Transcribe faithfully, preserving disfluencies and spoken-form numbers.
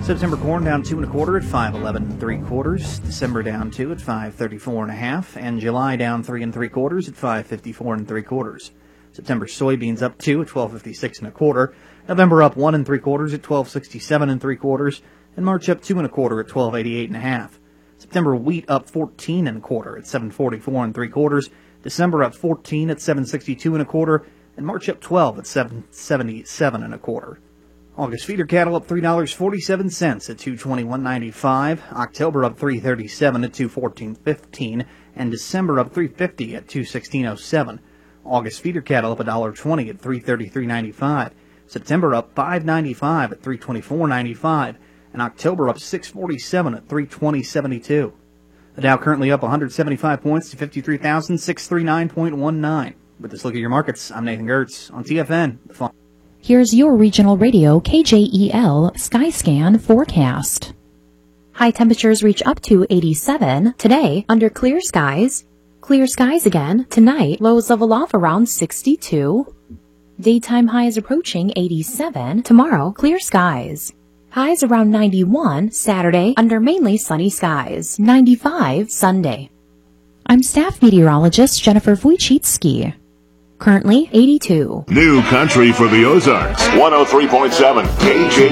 September corn down two and a quarter at five eleven and three quarters. December down two at five thirty-four and a half, and July down three and three quarters at five fifty-four and three quarters. September soybeans up two at twelve fifty-six and a quarter. November up one and three quarters at twelve sixty-seven and three quarters, and March up two and a quarter at twelve eighty-eight and a half. September wheat up fourteen and a quarter at seven forty-four and three quarters. December up fourteen at seven sixty-two and a quarter, and March up twelve at seven seventy-seven and a quarter. August feeder cattle up three dollars and forty-seven cents at two twenty-one ninety-five. October up three thirty-seven at two fourteen fifteen, and December up three fifty at two sixteen oh seven. August feeder cattle up one dollar twenty at three thirty-three ninety-five. September up five ninety-five at three twenty-four ninety-five, and October up six forty-seven at three twenty seventy-two. The Dow currently up one hundred seventy-five points to fifty-three thousand six hundred thirty-nine point one nine. With this look at your markets, I'm Nathan Gertz on T F N. The Farm. Here's your regional radio K J E L Skyscan forecast. High temperatures reach up to eighty-seven today under clear skies. Clear skies again tonight. Lows level off around sixty-two. Daytime highs approaching eighty-seven. Tomorrow, clear skies. Highs around ninety-one Saturday under mainly sunny skies. ninety-five Sunday. I'm staff meteorologist Jennifer Wojcicki. Currently eighty-two. New country for the Ozarks. one oh three point seven K J